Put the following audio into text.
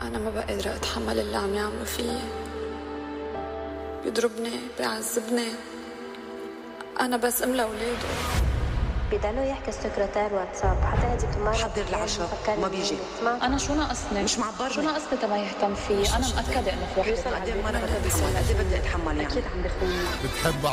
أنا ما بقى قادرة أتحمل اللي عم يعملوا فيي. بيضربني، بيعذبني. أنا بس أم لأولاده. بيضلوا يحكي السكرتير واتساب حتى هذه بتمارس. حضر العشاء ما بيجي. أنا شو ناقصني؟ مش معبرني. شو ناقصني تما يهتم فيه؟ أنا مأكدة إنه في وحدة. قد ايه مرة بدي أتحمل؟ قد ايه بدي أتحمل يعني؟ أكيد عم بخوني. بتحب